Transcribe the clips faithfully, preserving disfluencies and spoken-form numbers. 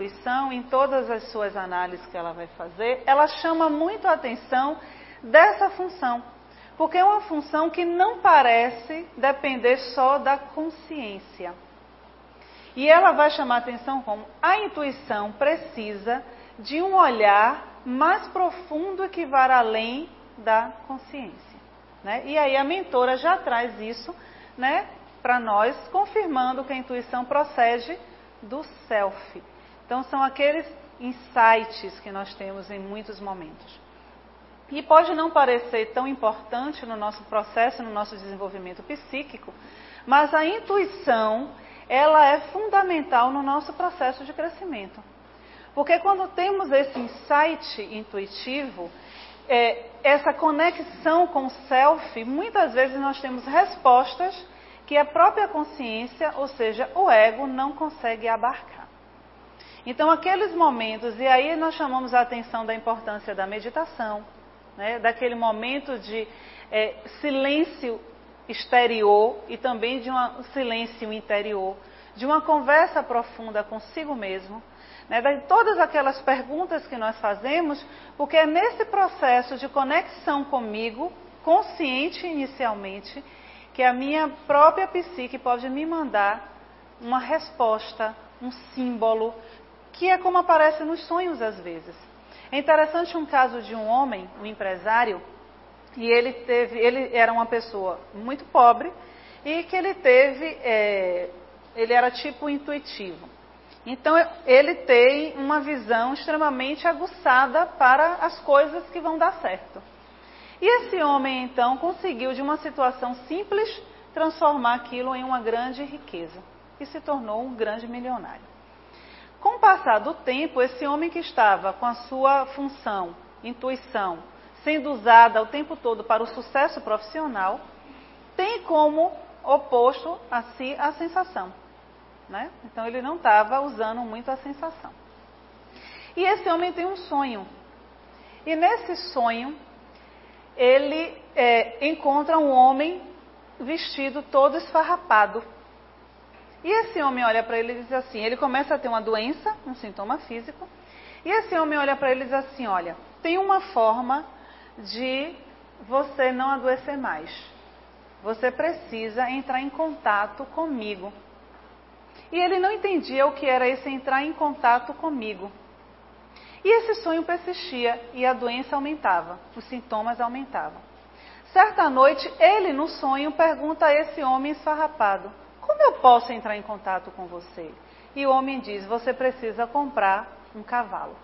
intuição, em todas as suas análises que ela vai fazer, ela chama muito a atenção dessa função. Porque é uma função que não parece depender só da consciência. E ela vai chamar a atenção como a intuição precisa de um olhar mais profundo que vá além da consciência. Né? E aí a mentora já traz isso, né, para nós, confirmando que a intuição procede do self. Então são aqueles insights que nós temos em muitos momentos. E pode não parecer tão importante no nosso processo, no nosso desenvolvimento psíquico, mas a intuição, ela é fundamental no nosso processo de crescimento. Porque quando temos esse insight intuitivo, é, essa conexão com o self, muitas vezes nós temos respostas que a própria consciência, ou seja, o ego, não consegue abarcar. Então, aqueles momentos, e aí nós chamamos a atenção da importância da meditação, né, daquele momento de é, silêncio exterior e também de um silêncio interior, de uma conversa profunda consigo mesmo, né, de todas aquelas perguntas que nós fazemos, porque é nesse processo de conexão comigo, consciente inicialmente, que a minha própria psique pode me mandar uma resposta, um símbolo, que é como aparece nos sonhos às vezes. É interessante um caso de um homem, um empresário, e ele teve, ele era uma pessoa muito pobre e que ele teve, é, ele era tipo intuitivo. Então ele tem uma visão extremamente aguçada para as coisas que vão dar certo. E esse homem então conseguiu de uma situação simples transformar aquilo em uma grande riqueza e se tornou um grande milionário. Com o passar do tempo, esse homem que estava com a sua função, intuição, sendo usada o tempo todo para o sucesso profissional, tem como oposto a si a sensação. Né? Então ele não estava usando muito a sensação. E esse homem tem um sonho. E nesse sonho, ele é, encontra um homem vestido todo esfarrapado. E esse homem olha para ele e diz assim, ele começa a ter uma doença, um sintoma físico, e esse homem olha para ele e diz assim, olha, tem uma forma de você não adoecer mais. Você precisa entrar em contato comigo. E ele não entendia o que era esse entrar em contato comigo. E esse sonho persistia e a doença aumentava, os sintomas aumentavam. Certa noite, ele no sonho pergunta a esse homem esfarrapado, como eu posso entrar em contato com você? E o homem diz, você precisa comprar um cavalo.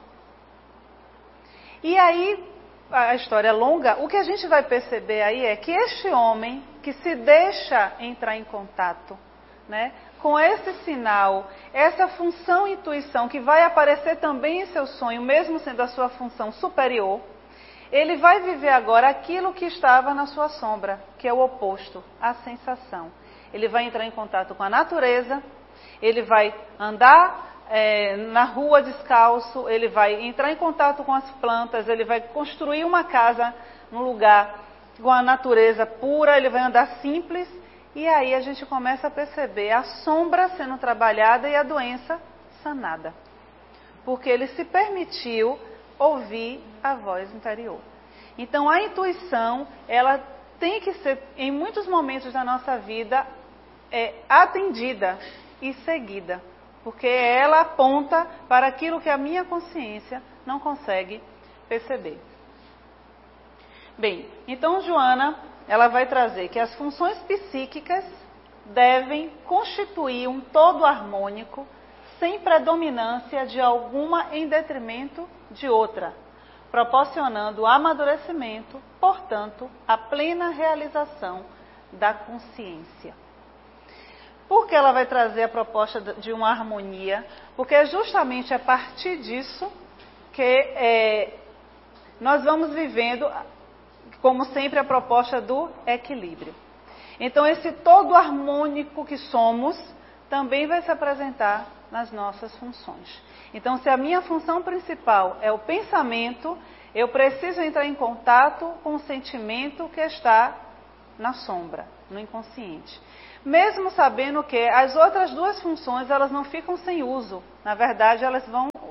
E aí, a história é longa, o que a gente vai perceber aí é que este homem que se deixa entrar em contato, né, com esse sinal, essa função intuição que vai aparecer também em seu sonho, mesmo sendo a sua função superior, ele vai viver agora aquilo que estava na sua sombra, que é o oposto, a sensação. Ele vai entrar em contato com a natureza, ele vai andar é, na rua descalço, ele vai entrar em contato com as plantas, ele vai construir uma casa num lugar com a natureza pura, ele vai andar simples, e aí a gente começa a perceber a sombra sendo trabalhada e a doença sanada. Porque ele se permitiu ouvir a voz interior. Então a intuição, ela tem que ser, em muitos momentos da nossa vida, é, atendida e seguida. Porque ela aponta para aquilo que a minha consciência não consegue perceber. Bem, então Joana, ela vai trazer que as funções psíquicas devem constituir um todo harmônico, sem predominância de alguma em detrimento de outra, proporcionando o amadurecimento, portanto, a plena realização da consciência. Por que ela vai trazer a proposta de uma harmonia? Porque é justamente a partir disso que é, nós vamos vivendo, como sempre, a proposta do equilíbrio. Então, esse todo harmônico que somos também vai se apresentar nas nossas funções. Então, se a minha função principal é o pensamento, eu preciso entrar em contato com o sentimento que está na sombra, no inconsciente. Mesmo sabendo que as outras duas funções, elas não ficam sem uso. Na verdade, elas vão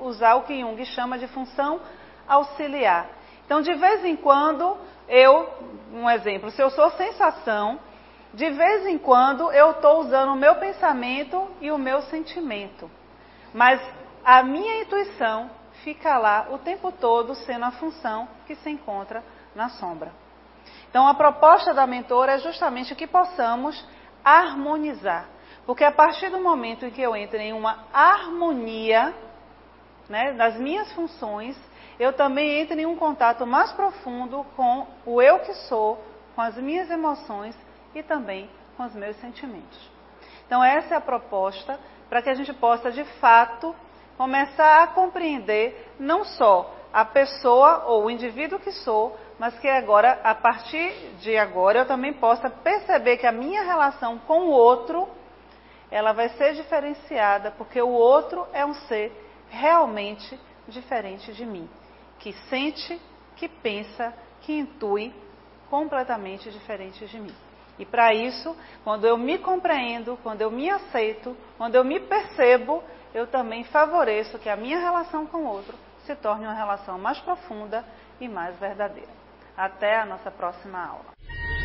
usar o que Jung chama de função auxiliar. Então, de vez em quando, eu, um exemplo, se eu sou sensação, de vez em quando eu estou usando o meu pensamento e o meu sentimento. Mas a minha intuição fica lá o tempo todo sendo a função que se encontra na sombra. Então, a proposta da mentora é justamente que possamos harmonizar. Porque a partir do momento em que eu entro em uma harmonia, né, das minhas funções, eu também entro em um contato mais profundo com o eu que sou, com as minhas emoções e também com os meus sentimentos. Então, essa é a proposta para que a gente possa, de fato, começar a compreender não só a pessoa ou o indivíduo que sou, mas que agora, a partir de agora, eu também possa perceber que a minha relação com o outro, ela vai ser diferenciada, porque o outro é um ser realmente diferente de mim, que sente, que pensa, que intui completamente diferente de mim. E para isso, quando eu me compreendo, quando eu me aceito, quando eu me percebo, eu também favoreço que a minha relação com o outro se torne uma relação mais profunda e mais verdadeira. Até a nossa próxima aula.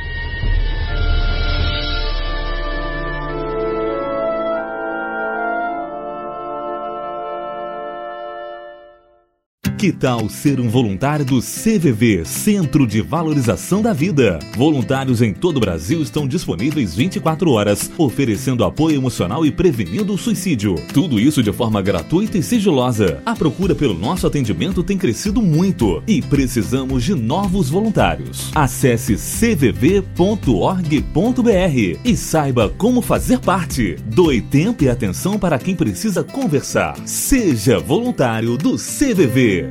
Que tal ser um voluntário do C V V, Centro de Valorização da Vida? Voluntários em todo o Brasil estão disponíveis vinte e quatro horas, oferecendo apoio emocional e prevenindo o suicídio. Tudo isso de forma gratuita e sigilosa. A procura pelo nosso atendimento tem crescido muito e precisamos de novos voluntários. Acesse c v v ponto org ponto b r e saiba como fazer parte. Doe tempo e atenção para quem precisa conversar. Seja voluntário do C V V.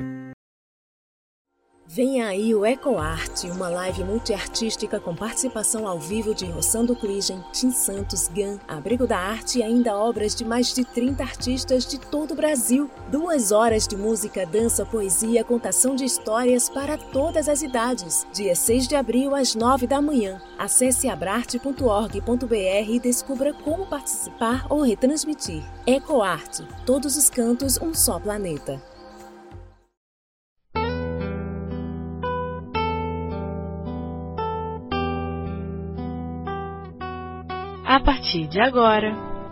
Vem aí o EcoArte, uma live multiartística com participação ao vivo de Rossando Cligem, Tim Santos, Gan, Abrigo da Arte e ainda obras de mais de trinta artistas de todo o Brasil. Duas horas de música, dança, poesia, contação de histórias para todas as idades. Dia seis de abril, às nove da manhã. Acesse abrarte ponto org ponto b r e descubra como participar ou retransmitir. EcoArte, todos os cantos, um só planeta. A partir de agora,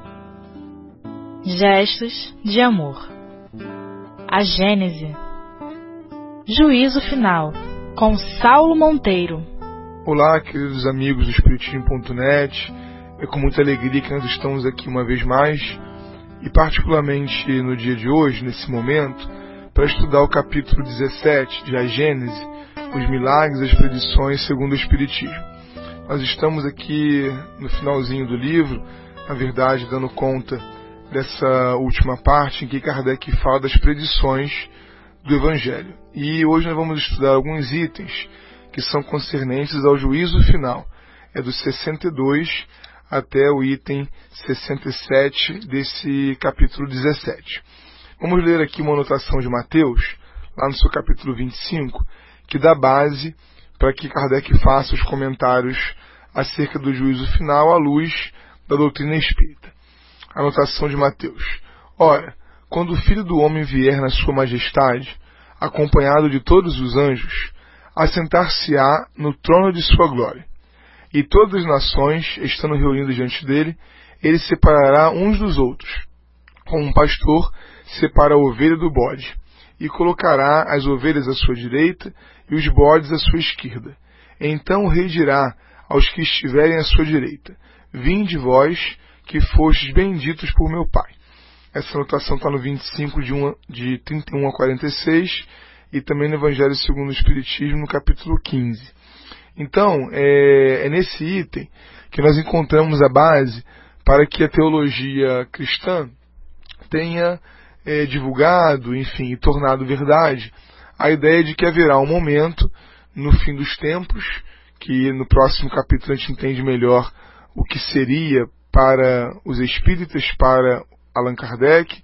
Gestos de Amor. A Gênese. Juízo Final, com Saulo Monteiro. Olá, queridos amigos do Espiritismo ponto net. É com muita alegria que nós estamos aqui uma vez mais, e particularmente no dia de hoje, nesse momento, para estudar o capítulo dezessete de A Gênese, os milagres e as predições segundo o Espiritismo. Nós estamos aqui no finalzinho do livro, na verdade, dando conta dessa última parte em que Kardec fala das predições do Evangelho. E hoje nós vamos estudar alguns itens que são concernentes ao juízo final. É do sessenta e dois até o item sessenta e sete desse capítulo dezessete. Vamos ler aqui uma anotação de Mateus, lá no seu capítulo vinte e cinco, que dá base para que Kardec faça os comentários acerca do juízo final à luz da doutrina espírita. Anotação de Mateus. Ora, quando o Filho do Homem vier na sua majestade, acompanhado de todos os anjos, assentar-se-á no trono de sua glória. E todas as nações, estando reunidas diante dele, ele separará uns dos outros, como um pastor separa a ovelha do bode, e colocará as ovelhas à sua direita e os bodes à sua esquerda. Então o rei dirá aos que estiverem à sua direita: vinde vós, que fostes benditos por meu Pai. Essa anotação está no vinte e cinco, de, um, de trinta e um a quarenta e seis, e também no Evangelho segundo o Espiritismo, no capítulo quinze. Então, é, é nesse item que nós encontramos a base para que a teologia cristã tenha é, divulgado, enfim, e tornado verdade a ideia de que haverá um momento no fim dos tempos, que no próximo capítulo a gente entende melhor o que seria para os espíritas, para Allan Kardec,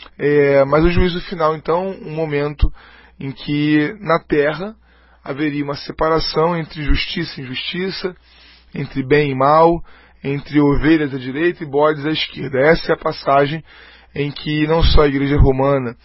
é, mas o juízo final, então, um momento em que na Terra haveria uma separação entre justiça e injustiça, entre bem e mal, entre ovelhas à direita e bodes à esquerda. Essa é a passagem em que não só a Igreja Romana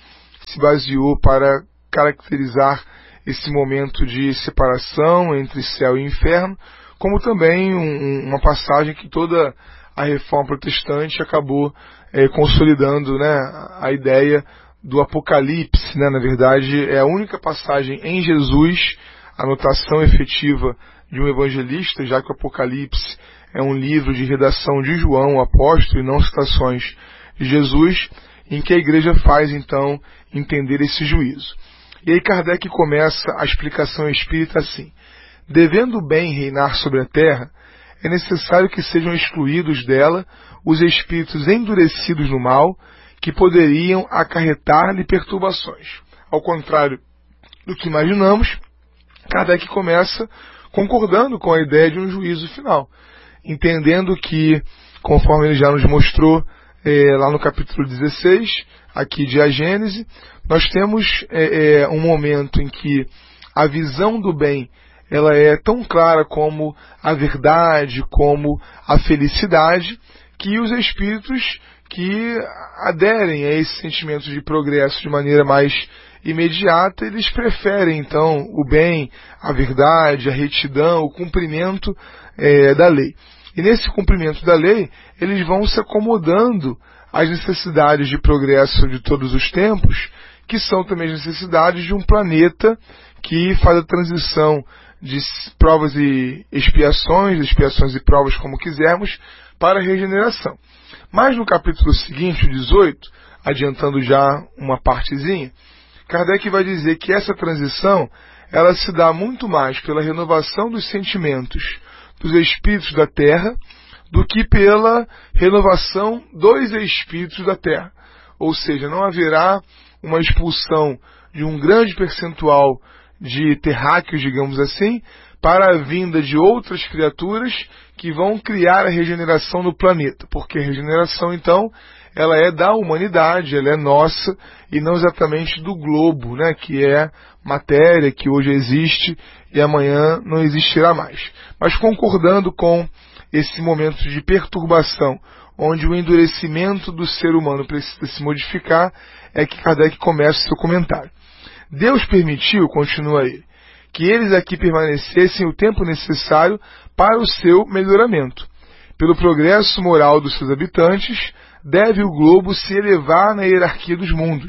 se baseou para caracterizar esse momento de separação entre céu e inferno, como também um, uma passagem que toda a reforma protestante acabou é, consolidando, né, a ideia do Apocalipse, né? Na verdade, é a única passagem em Jesus, a notação efetiva de um evangelista, já que o Apocalipse é um livro de redação de João, o apóstolo, e não citações de Jesus, em que a igreja faz, então, entender esse juízo. E aí Kardec começa a explicação espírita assim: devendo o bem reinar sobre a terra, é necessário que sejam excluídos dela os espíritos endurecidos no mal, que poderiam acarretar-lhe perturbações. Ao contrário do que imaginamos, Kardec começa concordando com a ideia de um juízo final, entendendo que, conforme ele já nos mostrou é, lá no capítulo dezesseis, aqui de A Gênese, nós temos é, é, um momento em que a visão do bem ela é tão clara como a verdade, como a felicidade, que os espíritos que aderem a esse sentimento de progresso de maneira mais imediata, eles preferem então o bem, a verdade, a retidão, o cumprimento é, da lei. E nesse cumprimento da lei, eles vão se acomodando às necessidades de progresso de todos os tempos, que são também as necessidades de um planeta que faz a transição de provas e expiações, expiações e provas como quisermos, para a regeneração. Mas no capítulo seguinte, o dezoito, adiantando já uma partezinha, Kardec vai dizer que essa transição ela se dá muito mais pela renovação dos sentimentos dos espíritos da Terra do que pela renovação dos espíritos da Terra. Ou seja, não haverá uma expulsão de um grande percentual de terráqueos, digamos assim, para a vinda de outras criaturas que vão criar a regeneração no planeta. Porque a regeneração, então, ela é da humanidade, ela é nossa, e não exatamente do globo, né, que é matéria, que hoje existe e amanhã não existirá mais. Mas concordando com esse momento de perturbação, onde o endurecimento do ser humano precisa se modificar, é que Kardec começa o seu comentário. Deus permitiu, continua ele, que eles aqui permanecessem o tempo necessário para o seu melhoramento. Pelo progresso moral dos seus habitantes, deve o globo se elevar na hierarquia dos mundos.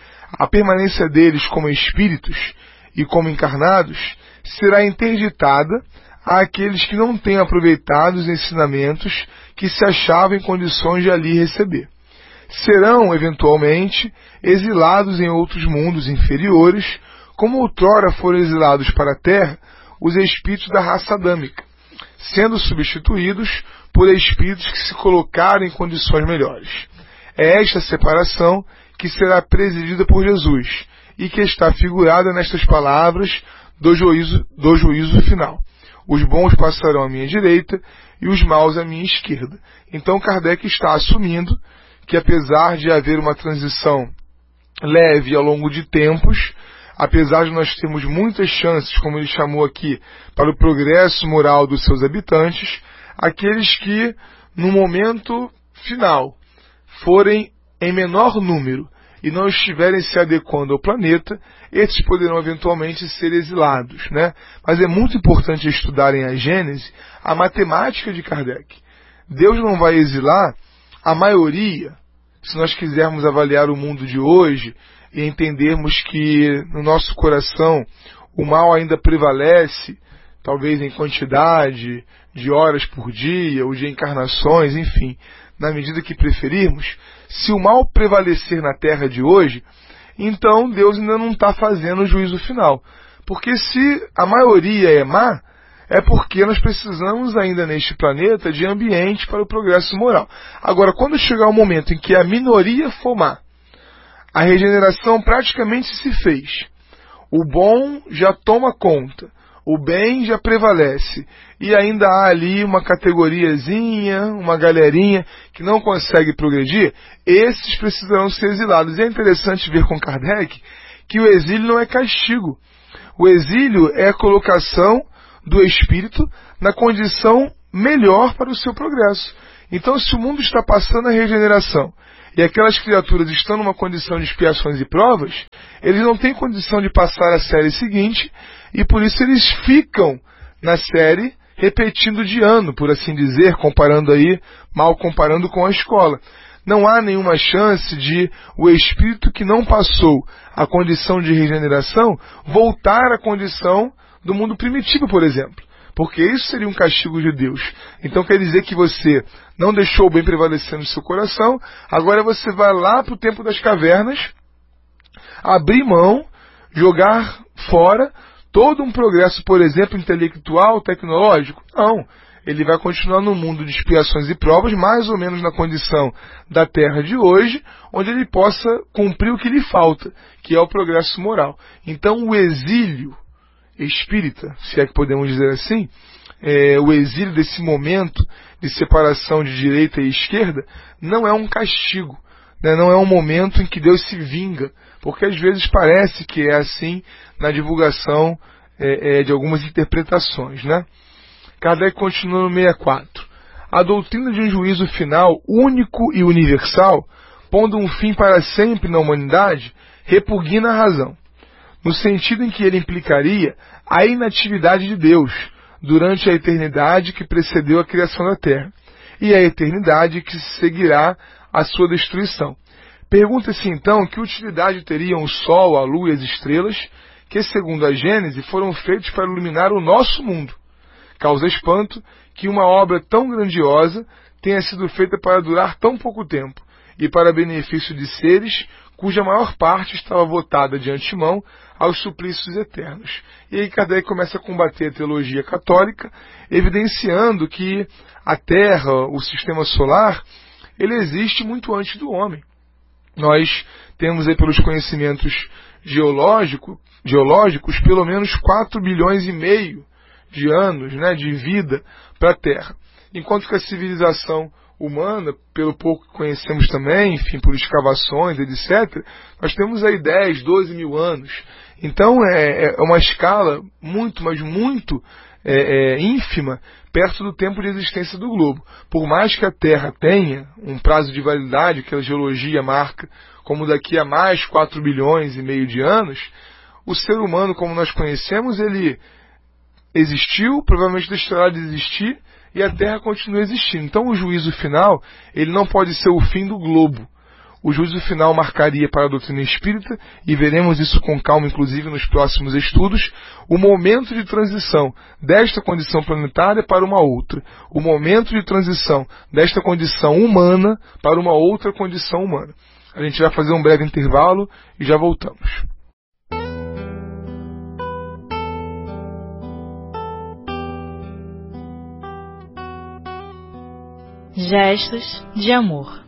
A permanência deles como espíritos e como encarnados será interditada àqueles que não tenham aproveitado os ensinamentos que se achavam em condições de ali receber. Serão, eventualmente, exilados em outros mundos inferiores, como outrora foram exilados para a Terra os espíritos da raça adâmica, sendo substituídos por espíritos que se colocaram em condições melhores. É esta separação que será presidida por Jesus e que está figurada nestas palavras do juízo, do juízo final. Os bons passarão à minha direita e os maus à minha esquerda. Então Kardec está assumindo que, apesar de haver uma transição leve ao longo de tempos, apesar de nós termos muitas chances, como ele chamou aqui, para o progresso moral dos seus habitantes, aqueles que, no momento final, forem em menor número e não estiverem se adequando ao planeta, esses poderão eventualmente ser exilados, né? Mas é muito importante estudarem a Gênese, a matemática de Kardec. Deus não vai exilar a maioria, se nós quisermos avaliar o mundo de hoje e entendermos que no nosso coração o mal ainda prevalece, talvez em quantidade de horas por dia ou de encarnações, enfim, na medida que preferirmos, se o mal prevalecer na Terra de hoje, então Deus ainda não está fazendo o juízo final. Porque se a maioria é má, é porque nós precisamos ainda neste planeta de ambiente para o progresso moral. Agora, quando chegar o momento em que a minoria for má, a regeneração praticamente se fez. O bom já toma conta, o bem já prevalece, e ainda há ali uma categoriazinha, uma galerinha que não consegue progredir, esses precisarão ser exilados. E é interessante ver com Kardec que o exílio não é castigo. O exílio é a colocação do espírito na condição melhor para o seu progresso. Então, se o mundo está passando a regeneração e aquelas criaturas estão numa condição de expiações e provas, eles não têm condição de passar a série seguinte, e por isso eles ficam na série repetindo de ano, por assim dizer, comparando aí, mal comparando com a escola. Não há nenhuma chance de o espírito que não passou a condição de regeneração voltar à condição do mundo primitivo, por exemplo. Porque isso seria um castigo de Deus. Então quer dizer que você não deixou o bem prevalecer no seu coração, agora você vai lá para o tempo das cavernas, abrir mão, jogar fora todo um progresso, por exemplo, intelectual, tecnológico? Não. Ele vai continuar no mundo de expiações e provas, mais ou menos na condição da Terra de hoje, onde ele possa cumprir o que lhe falta, que é o progresso moral. Então o exílio espírita, se é que podemos dizer assim, é, o exílio desse momento de separação de direita e esquerda, não é um castigo, né? Não é um momento em que Deus se vinga, porque às vezes parece que é assim na divulgação é, é, de algumas interpretações, né? Kardec continua no sessenta e quatro. A doutrina de um juízo final único e universal, pondo um fim para sempre na humanidade, repugna a razão, no sentido em que ele implicaria a inatividade de Deus durante a eternidade que precedeu a criação da Terra, e a eternidade que seguirá a sua destruição. Pergunta-se então que utilidade teriam o Sol, a Lua e as estrelas, que, segundo a Gênese, foram feitos para iluminar o nosso mundo. Causa espanto que uma obra tão grandiosa tenha sido feita para durar tão pouco tempo, e para benefício de seres cuja maior parte estava votada de antemão aos suplícios eternos. E aí Kardec começa a combater a teologia católica, evidenciando que a Terra, o sistema solar, ele existe muito antes do homem. Nós temos aí, pelos conhecimentos geológico, geológicos, pelo menos quatro bilhões e meio de anos, né, de vida para a Terra. Enquanto que a civilização humana, pelo pouco que conhecemos também, enfim, por escavações, etcétera, nós temos aí dez, doze mil anos. Então é, é uma escala muito, mas muito é, é, ínfima perto do tempo de existência do globo. Por mais que a Terra tenha um prazo de validade que a geologia marca como daqui a mais quatro bilhões e meio de anos, o ser humano, como nós conhecemos, ele existiu, provavelmente deixará de existir, e a Terra continua existindo. Então o juízo final, ele não pode ser o fim do globo. O juízo final marcaria para a doutrina espírita, e veremos isso com calma, inclusive nos próximos estudos, o momento de transição desta condição planetária para uma outra. O momento de transição desta condição humana para uma outra condição humana. A gente vai fazer um breve intervalo e já voltamos. Gestos de amor.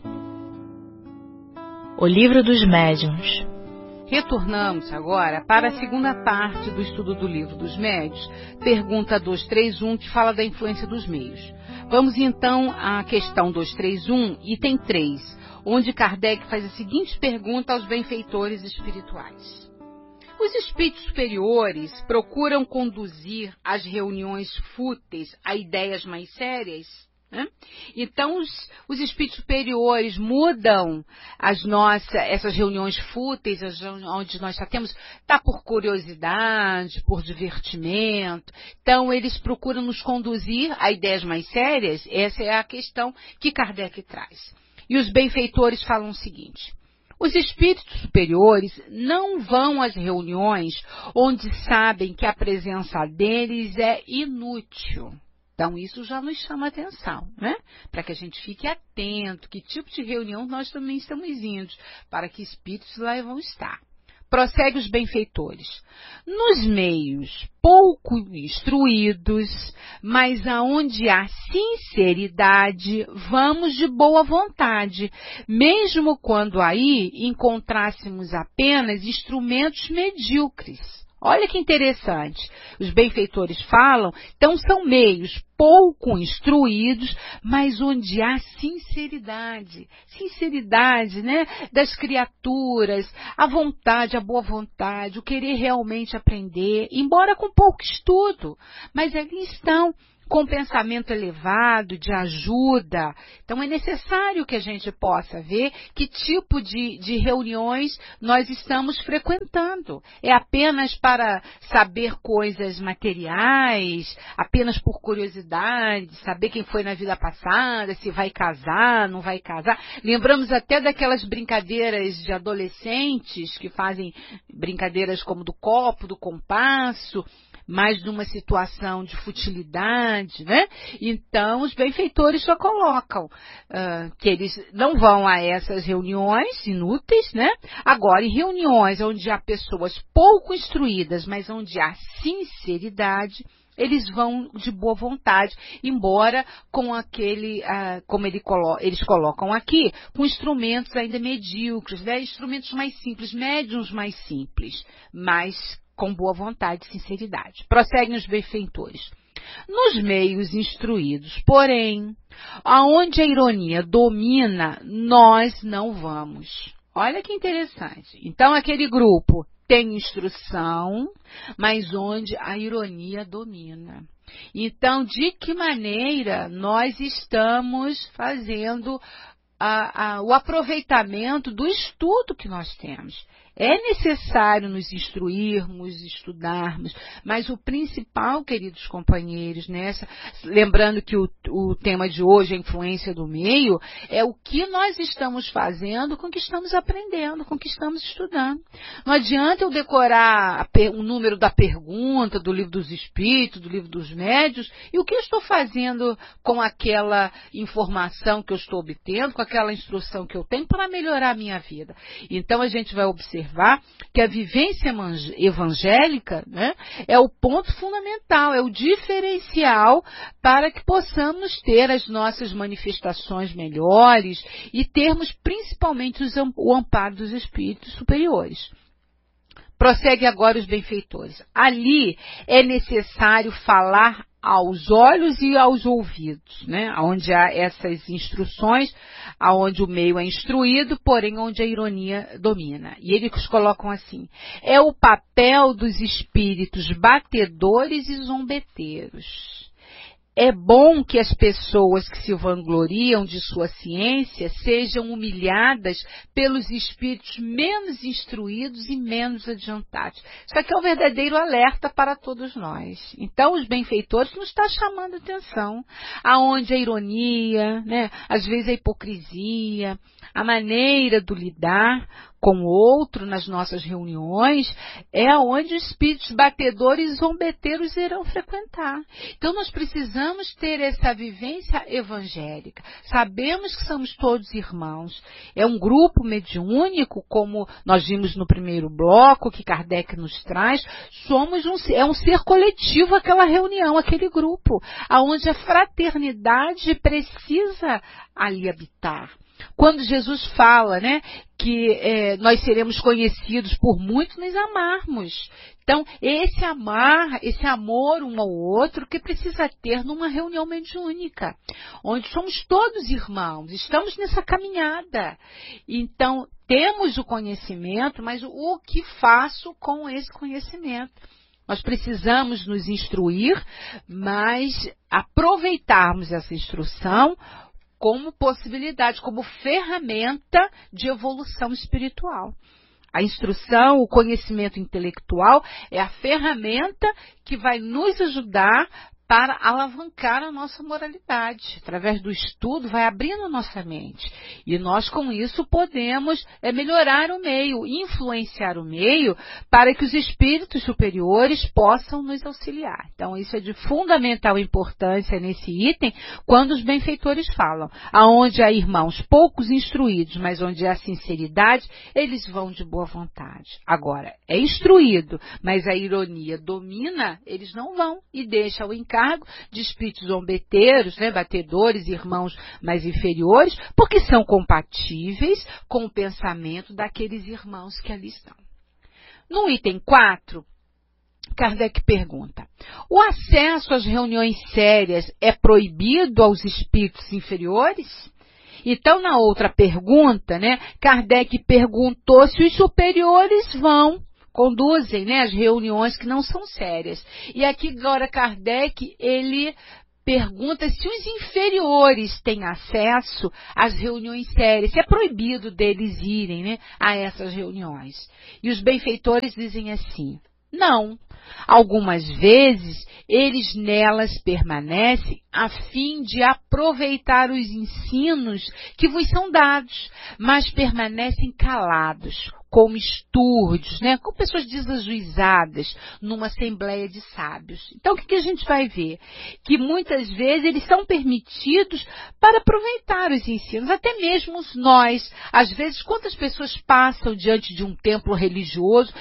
O livro dos médiuns. Retornamos agora para a segunda parte do estudo do livro dos médiuns, pergunta duzentos e trinta e um, que fala da influência dos meios. Vamos então à questão duzentos e trinta e um, item três, onde Kardec faz a seguinte pergunta aos benfeitores espirituais. Os espíritos superiores procuram conduzir as reuniões fúteis a ideias mais sérias? Né? Então os, os espíritos superiores mudam as nossas, essas reuniões fúteis, as, onde nós só temos, tá por curiosidade, por divertimento. Então eles procuram nos conduzir a ideias mais sérias. Essa é a questão que Kardec traz. E os benfeitores falam o seguinte: os espíritos superiores não vão às reuniões onde sabem que a presença deles é inútil. Então, isso já nos chama a atenção, né? Para que a gente fique atento, que tipo de reunião nós também estamos indo, para que espíritos lá vão estar. Prossegue os benfeitores. Nos meios pouco instruídos, mas aonde há sinceridade, vamos de boa vontade, mesmo quando aí encontrássemos apenas instrumentos medíocres. Olha que interessante. Os benfeitores falam, então são meios pouco instruídos, mas onde há sinceridade. Sinceridade, né? Das criaturas, a vontade, a boa vontade, o querer realmente aprender, embora com pouco estudo. Mas ali estão com pensamento elevado, de ajuda. Então, é necessário que a gente possa ver que tipo de, de reuniões nós estamos frequentando. É apenas para saber coisas materiais, apenas por curiosidade, saber quem foi na vida passada, se vai casar, não vai casar. Lembramos até daquelas brincadeiras de adolescentes que fazem brincadeiras como do copo, do compasso, mais numa situação de futilidade, né? Então, os benfeitores só colocam uh, que eles não vão a essas reuniões inúteis, né? Agora, em reuniões onde há pessoas pouco instruídas, mas onde há sinceridade, eles vão de boa vontade, embora com aquele, uh, como ele colo- eles colocam aqui, com instrumentos ainda medíocres, né? Instrumentos mais simples, médiums mais simples, mas com boa vontade e sinceridade. Prosseguem os benfeitores. Nos meios instruídos, porém, aonde a ironia domina, nós não vamos. Olha que interessante. Então, aquele grupo tem instrução, mas onde a ironia domina. Então, de que maneira nós estamos fazendo a, a, o aproveitamento do estudo que nós temos? É necessário nos instruirmos, estudarmos, mas o principal, queridos companheiros, nessa, lembrando que o, o tema de hoje, a influência do meio, é o que nós estamos fazendo com o que estamos aprendendo, com o que estamos estudando. Não adianta eu decorar o número da pergunta, do livro dos espíritos, do livro dos médios, e o que eu estou fazendo com aquela informação que eu estou obtendo, com aquela instrução que eu tenho para melhorar a minha vida. Então, a gente vai observar que a vivência evangélica, né, é o ponto fundamental, é o diferencial para que possamos ter as nossas manifestações melhores e termos principalmente os, o amparo dos espíritos superiores. Prossegue agora os benfeitores. Ali é necessário falar aos olhos e aos ouvidos, né? Onde há essas instruções, aonde o meio é instruído, porém onde a ironia domina. E eles colocam assim: é o papel dos espíritos batedores e zombeteiros. É bom que as pessoas que se vangloriam de sua ciência sejam humilhadas pelos espíritos menos instruídos e menos adiantados. Isso aqui é um verdadeiro alerta para todos nós. Então, os benfeitores nos estão chamando a atenção, aonde a ironia, né, às vezes a hipocrisia, a maneira do lidar com o outro nas nossas reuniões, é onde os espíritos batedores e zombeteiros irão frequentar. Então, nós precisamos ter essa vivência evangélica. Sabemos que somos todos irmãos. É um grupo mediúnico, como nós vimos no primeiro bloco, que Kardec nos traz. Somos um, é um ser coletivo aquela reunião, aquele grupo, aonde a fraternidade precisa ali habitar. Quando Jesus fala, né, que é, nós seremos conhecidos por muito nos amarmos. Então, esse amar, esse amor um ao outro que precisa ter numa reunião mediúnica, onde somos todos irmãos, estamos nessa caminhada. Então, temos o conhecimento, mas o que faço com esse conhecimento? Nós precisamos nos instruir, mas aproveitarmos essa instrução como possibilidade, como ferramenta de evolução espiritual. A instrução, o conhecimento intelectual é a ferramenta que vai nos ajudar para alavancar a nossa moralidade. Através do estudo, vai abrindo a nossa mente. E nós, com isso, podemos é, melhorar o meio, influenciar o meio, para que os espíritos superiores possam nos auxiliar. Então, isso é de fundamental importância nesse item, quando os benfeitores falam. Aonde há irmãos poucos instruídos, mas onde há sinceridade, eles vão de boa vontade. Agora, é instruído, mas a ironia domina, eles não vão e deixam o encargo de espíritos zombeteiros, né, batedores, irmãos mais inferiores, porque são compatíveis com o pensamento daqueles irmãos que ali estão. No item quatro, Kardec pergunta: o acesso às reuniões sérias é proibido aos espíritos inferiores? Então, na outra pergunta, né, Kardec perguntou se os superiores vão conduzem, né, as reuniões que não são sérias. E aqui agora Kardec, ele pergunta se os inferiores têm acesso às reuniões sérias, se é proibido deles irem, né, a essas reuniões. E os benfeitores dizem assim: não. Algumas vezes eles nelas permanecem a fim de aproveitar os ensinos que vos são dados, mas permanecem calados, como estúrdios, né? Como pessoas desajuizadas numa assembleia de sábios. Então, o que, que a gente vai ver? Que muitas vezes eles são permitidos para aproveitar os ensinos, até mesmo nós. Às vezes, quantas pessoas passam diante de um templo religioso,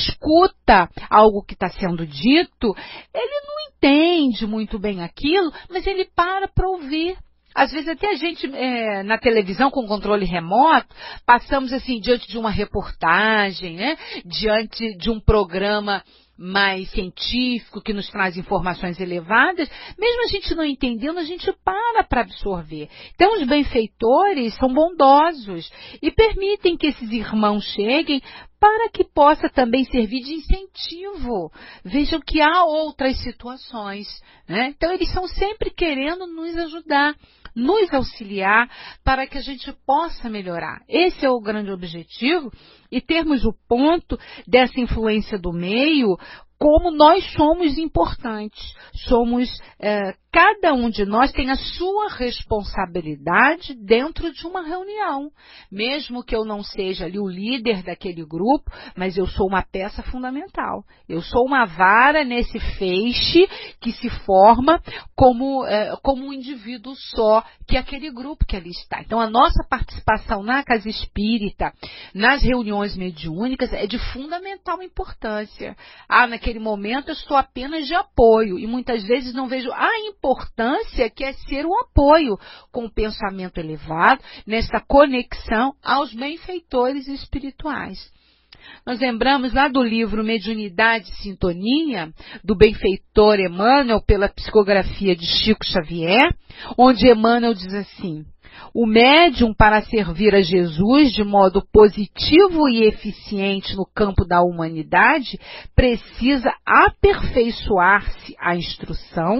escuta algo que está sendo dito, ele não entende muito bem aquilo, mas ele para para ouvir. Às vezes até a gente, é, na televisão, com controle remoto, passamos assim, diante de uma reportagem, né? Diante de um programa mais científico, que nos traz informações elevadas, mesmo a gente não entendendo, a gente para para absorver. Então, os benfeitores são bondosos e permitem que esses irmãos cheguem para que possa também servir de incentivo. Vejam que há outras situações, né? Então, eles estão sempre querendo nos ajudar, nos auxiliar para que a gente possa melhorar. Esse é o grande objetivo, e termos o ponto dessa influência do meio, como nós somos importantes. Somos, é, cada um de nós tem a sua responsabilidade dentro de uma reunião. Mesmo que eu não seja ali o líder daquele grupo, mas eu sou uma peça fundamental. Eu sou uma vara nesse feixe que se forma como, é, como um indivíduo só, que é aquele grupo que ali está. Então, a nossa participação na casa espírita, nas reuniões mediúnicas, é de fundamental importância. Ah, naquele momento eu estou apenas de apoio e muitas vezes não vejo a importância que é ser um apoio com o pensamento elevado, nessa conexão aos benfeitores espirituais. Nós lembramos lá do livro Mediunidade e Sintonia, do benfeitor Emmanuel, pela psicografia de Chico Xavier, onde Emmanuel diz assim: o médium, para servir a Jesus de modo positivo e eficiente no campo da humanidade, precisa aperfeiçoar-se à instrução,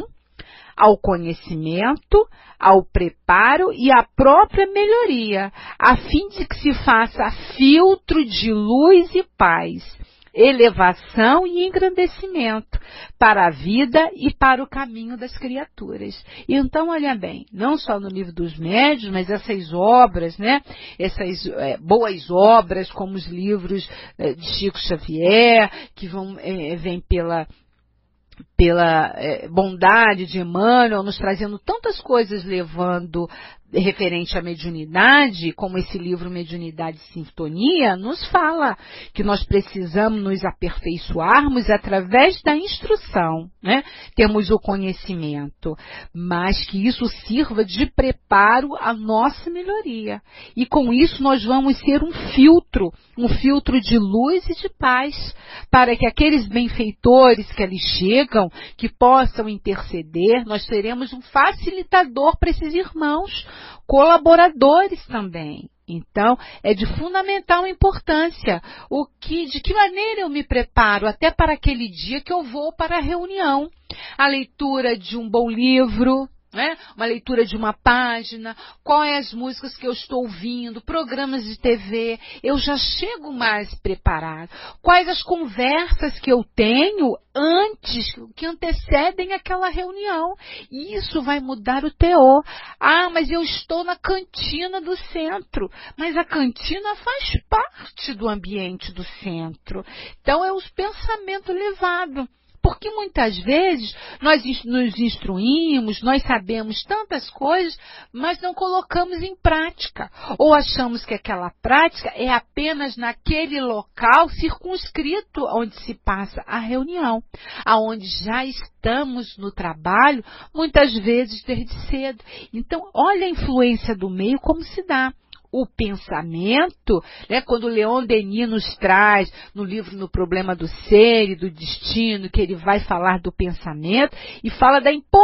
ao conhecimento, ao preparo e à própria melhoria, a fim de que se faça filtro de luz e paz, elevação e engrandecimento para a vida e para o caminho das criaturas. Então, olha bem, não só no livro dos médiuns, mas essas obras, né, essas é, boas obras, como os livros é, de Chico Xavier, que vão, é, vêm pela pela é, bondade de Emmanuel, nos trazendo tantas coisas, levando referente à mediunidade, como esse livro Mediunidade e Sintonia, nos fala que nós precisamos nos aperfeiçoarmos através da instrução, né? Temos o conhecimento, mas que isso sirva de preparo à nossa melhoria. E com isso nós vamos ser um filtro, um filtro de luz e de paz, para que aqueles benfeitores que ali chegam, que possam interceder, nós seremos um facilitador para esses irmãos, colaboradores também. Então, é de fundamental importância o que, de que maneira eu me preparo até para aquele dia que eu vou para a reunião. A leitura de um bom livro, né? Uma leitura de uma página, quais as músicas que eu estou ouvindo, programas de T V, eu já chego mais preparado. Quais as conversas que eu tenho antes, que antecedem aquela reunião. Isso vai mudar o teor. Ah, mas eu estou na cantina do centro. Mas a cantina faz parte do ambiente do centro. Então, é o pensamento elevado. Porque muitas vezes nós nos instruímos, nós sabemos tantas coisas, mas não colocamos em prática. Ou achamos que aquela prática é apenas naquele local circunscrito onde se passa a reunião, aonde já estamos no trabalho, muitas vezes desde cedo. Então, olha a influência do meio como se dá. O pensamento, né, quando Leon Denis nos traz no livro No Problema do Ser e do Destino, que ele vai falar do pensamento e fala da importância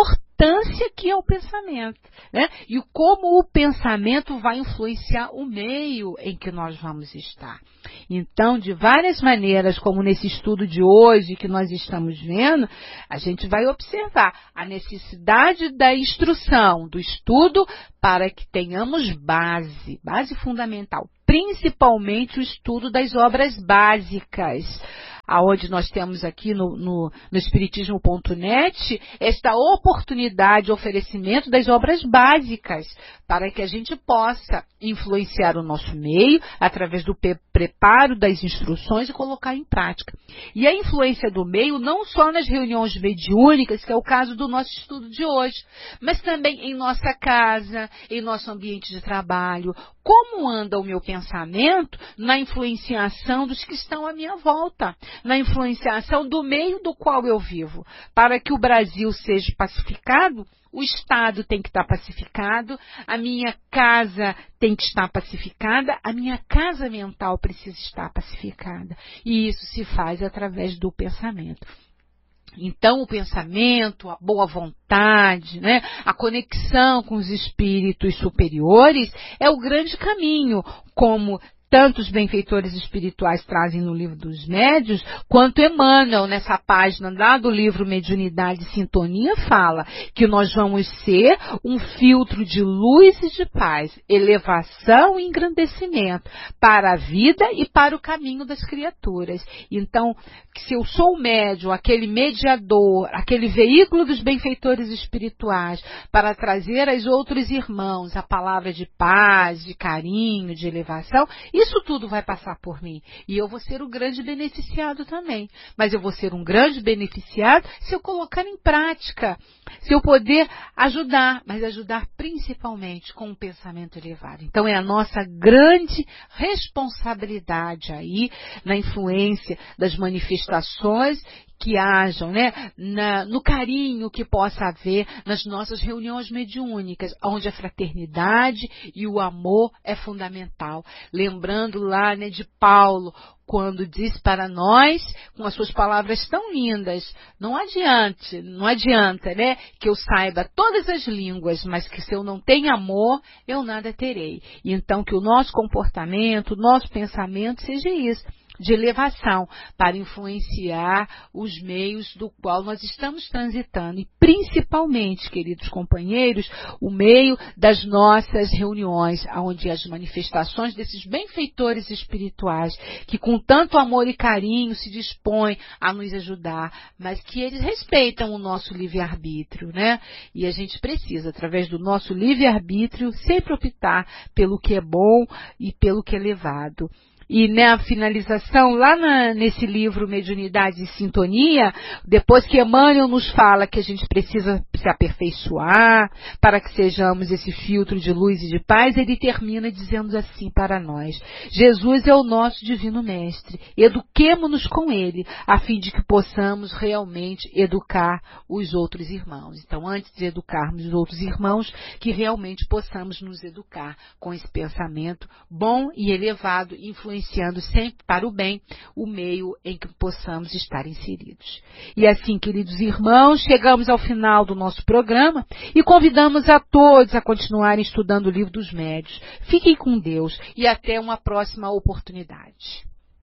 importância que é o pensamento, né? E como o pensamento vai influenciar o meio em que nós vamos estar. Então, de várias maneiras, como nesse estudo de hoje que nós estamos vendo, a gente vai observar a necessidade da instrução, do estudo, para que tenhamos base, base fundamental, principalmente o estudo das obras básicas, aonde nós temos aqui no, no, no espiritismo ponto net esta oportunidade, oferecimento das obras básicas, para que a gente possa influenciar o nosso meio através do pre preparo das instruções e colocar em prática. E a influência do meio não só nas reuniões mediúnicas, que é o caso do nosso estudo de hoje, mas também em nossa casa, em nosso ambiente de trabalho. Como anda o meu pensamento na influenciação dos que estão à minha volta, na influenciação do meio do qual eu vivo. Para que o Brasil seja pacificado, o Estado tem que estar pacificado, a minha casa tem que estar pacificada, a minha casa mental precisa estar pacificada. E isso se faz através do pensamento. Então, o pensamento, a boa vontade, né, a conexão com os espíritos superiores é o grande caminho, como tanto os benfeitores espirituais trazem no livro dos médiuns, quanto Emmanuel, nessa página lá do livro Mediunidade e Sintonia, fala que nós vamos ser um filtro de luz e de paz, elevação e engrandecimento para a vida e para o caminho das criaturas. Então, se eu sou o médium, aquele mediador, aquele veículo dos benfeitores espirituais, para trazer aos outros irmãos a palavra de paz, de carinho, de elevação, isso tudo vai passar por mim. E eu vou ser o grande beneficiado também. Mas eu vou ser um grande beneficiado se eu colocar em prática, se eu poder ajudar, mas ajudar principalmente com um pensamento elevado. Então é a nossa grande responsabilidade aí na influência das manifestações que hajam, né, na, no carinho que possa haver nas nossas reuniões mediúnicas, onde a fraternidade e o amor é fundamental. Lembrando lá, né, de Paulo, quando diz para nós, com as suas palavras tão lindas, não adiante, não adianta, né, que eu saiba todas as línguas, mas que se eu não tenho amor, eu nada terei. E então que o nosso comportamento, o nosso pensamento seja isso, de elevação, para influenciar os meios do qual nós estamos transitando. E principalmente, queridos companheiros, o meio das nossas reuniões, onde as manifestações desses benfeitores espirituais, que com tanto amor e carinho se dispõem a nos ajudar, mas que eles respeitam o nosso livre-arbítrio, né? E a gente precisa, através do nosso livre-arbítrio, sempre optar pelo que é bom e pelo que é elevado. E na finalização, lá na, nesse livro Mediunidade e Sintonia, depois que Emmanuel nos fala que a gente precisa se aperfeiçoar para que sejamos esse filtro de luz e de paz, ele termina dizendo assim para nós: Jesus é o nosso divino mestre, eduquemo-nos com ele, a fim de que possamos realmente educar os outros irmãos. Então, antes de educarmos os outros irmãos, que realmente possamos nos educar com esse pensamento bom e elevado, influenciando sempre para o bem o meio em que possamos estar inseridos. E assim, queridos irmãos, chegamos ao final do nosso programa e convidamos a todos a continuarem estudando o Livro dos Médiuns. Fiquem com Deus e até uma próxima oportunidade.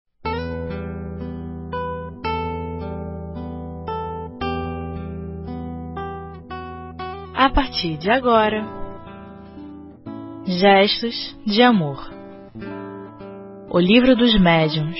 A partir de agora, Gestos de Amor. O Livro dos Médiuns.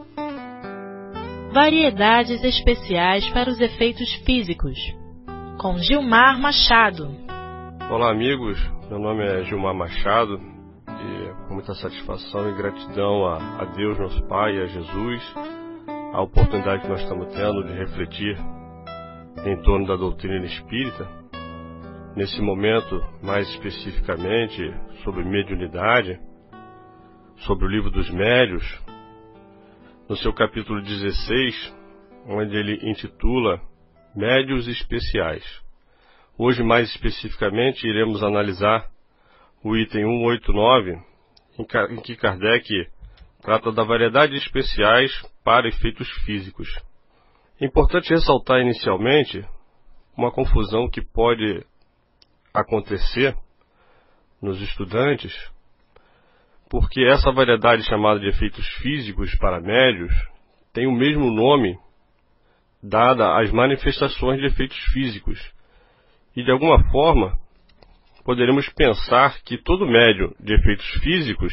Variedades especiais para os efeitos físicos. Com Gilmar Machado. Olá, amigos. Meu nome é Gilmar Machado e com muita satisfação e gratidão a, a Deus, nosso Pai, e a Jesus, a oportunidade que nós estamos tendo de refletir em torno da doutrina espírita. Nesse momento, mais especificamente, sobre mediunidade, sobre o Livro dos Médiuns, no seu capítulo dezesseis, onde ele intitula Médiuns Especiais. Hoje, mais especificamente, iremos analisar o item cento e oitenta e nove, em que Kardec trata da variedade de especiais para efeitos físicos. É importante ressaltar inicialmente uma confusão que pode acontecer nos estudantes, porque essa variedade chamada de efeitos físicos para médios tem o mesmo nome dada às manifestações de efeitos físicos. E de alguma forma, poderemos pensar que todo médium de efeitos físicos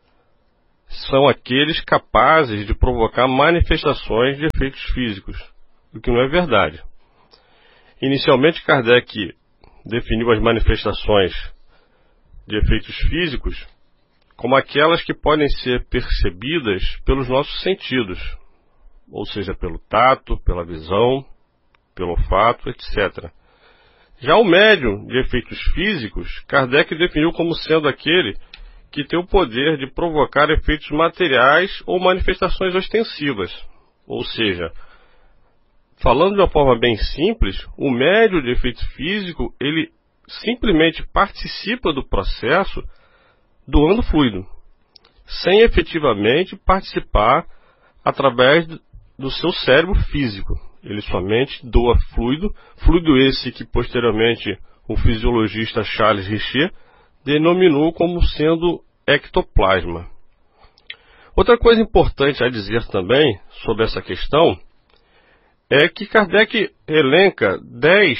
são aqueles capazes de provocar manifestações de efeitos físicos, o que não é verdade. Inicialmente, Kardec definiu as manifestações de efeitos físicos como aquelas que podem ser percebidas pelos nossos sentidos, ou seja, pelo tato, pela visão, pelo olfato, etcétera. Já o médium de efeitos físicos, Kardec definiu como sendo aquele que tem o poder de provocar efeitos materiais ou manifestações ostensivas. Ou seja, falando de uma forma bem simples, o médium de efeito físico, ele simplesmente participa do processo doando fluido, sem efetivamente participar através do seu cérebro físico. Ele somente doa fluido, fluido esse que posteriormente o fisiologista Charles Richer denominou como sendo ectoplasma. Outra coisa importante a dizer também sobre essa questão é que Kardec elenca dez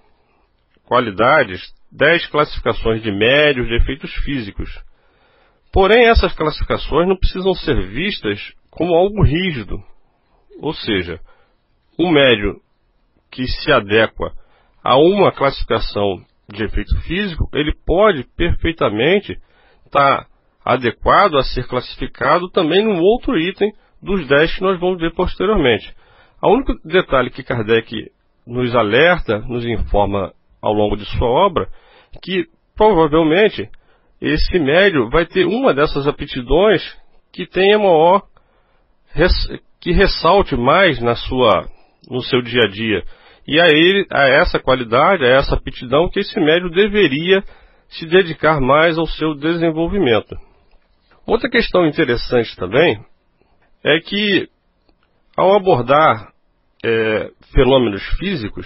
qualidades, dez classificações de médios de efeitos físicos. Porém, essas classificações não precisam ser vistas como algo rígido. Ou seja, um médium que se adequa a uma classificação de efeito físico, ele pode perfeitamente estar adequado a ser classificado também num outro item dos dez que nós vamos ver posteriormente. O único detalhe que Kardec nos alerta, nos informa ao longo de sua obra, que provavelmente esse médium vai ter uma dessas aptidões que tenha maior, que ressalte mais na sua, no seu dia a dia. E a, ele, a essa qualidade, a essa aptidão que esse médium deveria se dedicar mais ao seu desenvolvimento. Outra questão interessante também é que, ao abordar é, fenômenos físicos,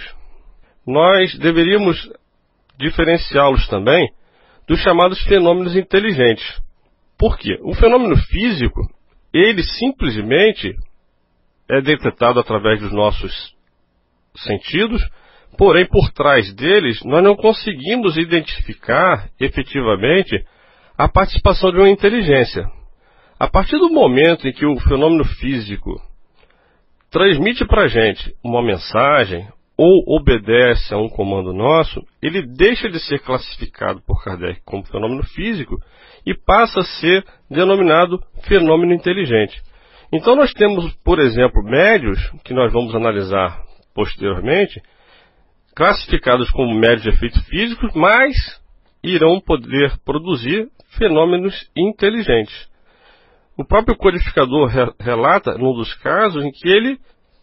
nós deveríamos diferenciá-los também dos chamados fenômenos inteligentes. Por quê? O fenômeno físico, ele simplesmente é detectado através dos nossos sentidos, porém por trás deles nós não conseguimos identificar efetivamente a participação de uma inteligência. A partir do momento em que o fenômeno físico transmite para a gente uma mensagem ou obedece a um comando nosso, ele deixa de ser classificado por Kardec como fenômeno físico e passa a ser denominado fenômeno inteligente. Então nós temos, por exemplo, médios, que nós vamos analisar posteriormente, classificados como médios de efeitos físicos, mas irão poder produzir fenômenos inteligentes. O próprio codificador re- relata, num dos casos, em que ele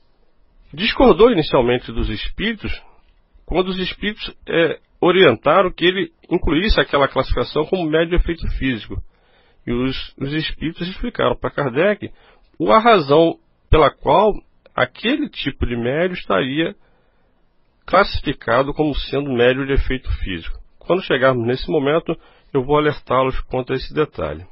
discordou inicialmente dos espíritos, quando os espíritos é, orientaram que ele incluísse aquela classificação como médio de efeito físico. E os, os espíritos explicaram para Kardec a razão pela qual aquele tipo de médio estaria classificado como sendo médio de efeito físico. Quando chegarmos nesse momento, eu vou alertá-los quanto a esse detalhe.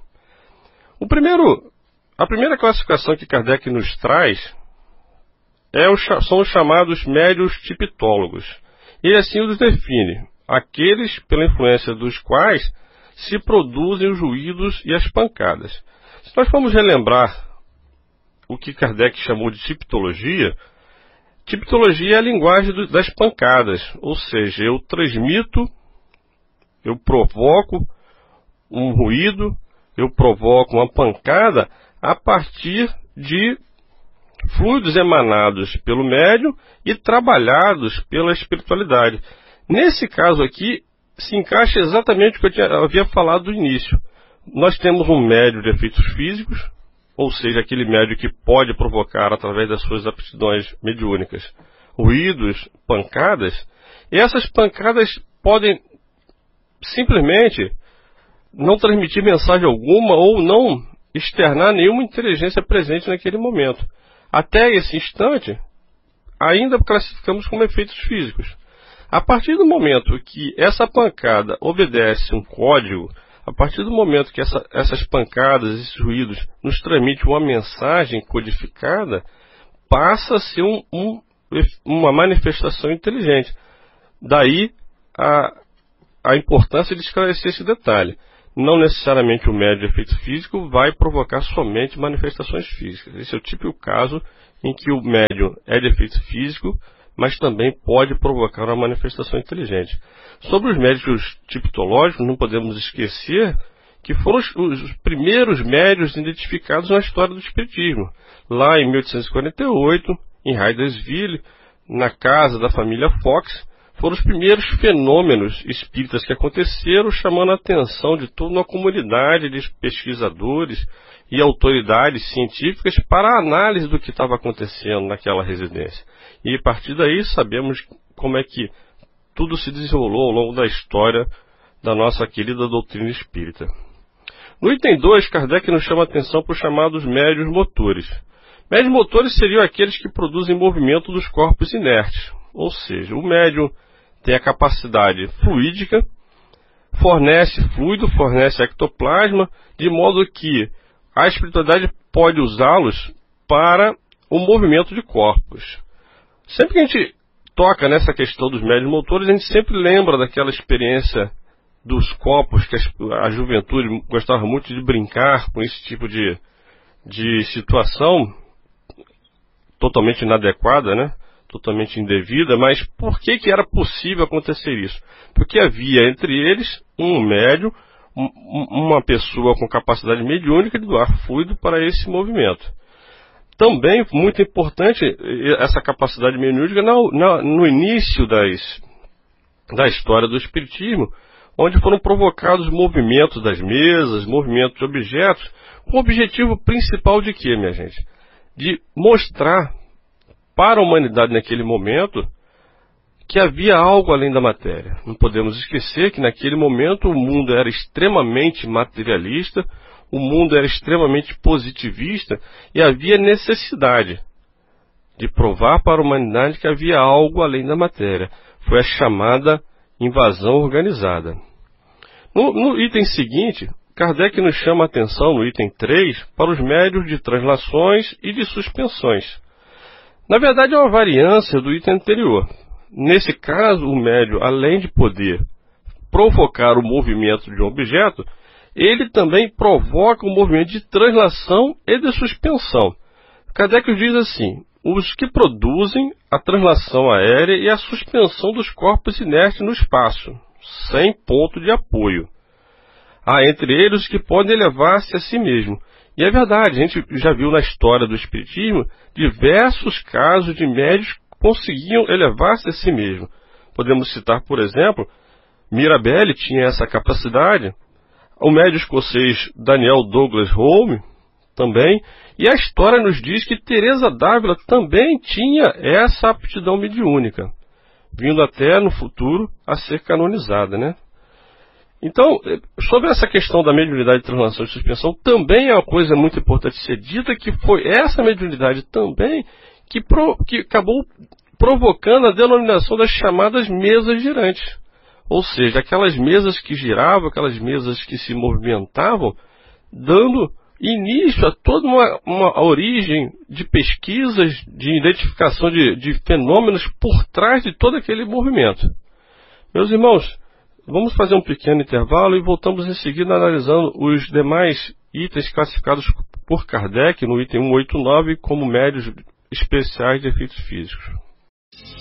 O primeiro, a primeira classificação que Kardec nos traz é o, são os chamados médios tipitólogos. E assim os define, aqueles pela influência dos quais se produzem os ruídos e as pancadas. Se nós formos relembrar o que Kardec chamou de tipitologia, tipitologia é a linguagem do, das pancadas, ou seja, eu transmito, eu provoco um ruído, eu provoco uma pancada a partir de fluidos emanados pelo médium e trabalhados pela espiritualidade. Nesse caso aqui, se encaixa exatamente o que eu tinha, havia falado no início. Nós temos um médium de efeitos físicos, ou seja, aquele médium que pode provocar, através das suas aptidões mediúnicas, ruídos, pancadas, e essas pancadas podem simplesmente não transmitir mensagem alguma ou não externar nenhuma inteligência presente naquele momento. Até esse instante, ainda classificamos como efeitos físicos. A partir do momento que essa pancada obedece um código, a partir do momento que essa, essas pancadas, esses ruídos, nos transmitem uma mensagem codificada, passa a ser um, um, uma manifestação inteligente. Daí a, a importância de esclarecer esse detalhe. Não necessariamente o médium de efeito físico vai provocar somente manifestações físicas. Esse é o típico caso em que o médium é de efeito físico, mas também pode provocar uma manifestação inteligente. Sobre os médios tipológicos, não podemos esquecer que foram os, os primeiros médios identificados na história do espiritismo. Lá em mil oitocentos e quarenta e oito, em Hydesville, na casa da família Fox, foram os primeiros fenômenos espíritas que aconteceram, chamando a atenção de toda uma comunidade de pesquisadores e autoridades científicas para a análise do que estava acontecendo naquela residência. E a partir daí sabemos como é que tudo se desenrolou ao longo da história da nossa querida doutrina espírita. No item dois, Kardec nos chama a atenção para os chamados médios motores. Médios motores seriam aqueles que produzem movimento dos corpos inertes, ou seja, o médium tem a capacidade fluídica, fornece fluido, fornece ectoplasma, de modo que a espiritualidade pode usá-los para o movimento de corpos. Sempre que a gente toca nessa questão dos médios motores, a gente sempre lembra daquela experiência dos copos, que a juventude gostava muito de brincar com esse tipo de, de situação totalmente inadequada, né? Totalmente indevida, mas por que que era possível acontecer isso? Porque havia entre eles um médium, um, uma pessoa com capacidade mediúnica de doar fluido para esse movimento. Também, muito importante, essa capacidade mediúnica no, no, no início das, da história do espiritismo, onde foram provocados movimentos das mesas, movimentos de objetos, com o objetivo principal de quê, minha gente? De mostrar para a humanidade naquele momento que havia algo além da matéria. Não podemos esquecer que naquele momento o mundo era extremamente materialista, o mundo era extremamente positivista e havia necessidade de provar para a humanidade que havia algo além da matéria. Foi a chamada invasão organizada. No, no item seguinte, Kardec nos chama a atenção, no item três, para os médios de translações e de suspensões. Na verdade, é uma variância do item anterior. Nesse caso, o médium, além de poder provocar o movimento de um objeto, ele também provoca o movimento de translação e de suspensão. Kardec diz assim: os que produzem a translação aérea e a suspensão dos corpos inertes no espaço, sem ponto de apoio. Há entre eles os que podem elevar-se a si mesmo. E é verdade, a gente já viu na história do espiritismo diversos casos de médios que conseguiam elevar-se a si mesmo. Podemos citar, por exemplo, Mirabelle tinha essa capacidade, o médium escocês Daniel Douglas Home também, e a história nos diz que Teresa d'Ávila também tinha essa aptidão mediúnica, vindo até no futuro a ser canonizada, né? Então, sobre essa questão da mediunidade de translação e suspensão, também é uma coisa muito importante ser dita, que foi essa mediunidade também que, pro, que acabou provocando a denominação das chamadas mesas girantes. Ou seja, aquelas mesas que giravam, aquelas mesas que se movimentavam, dando início a toda uma, uma origem de pesquisas, de identificação de, de fenômenos por trás de todo aquele movimento. Meus irmãos, vamos fazer um pequeno intervalo e voltamos em seguida analisando os demais itens classificados por Kardec no item cento e oitenta e nove como médios especiais de efeitos físicos.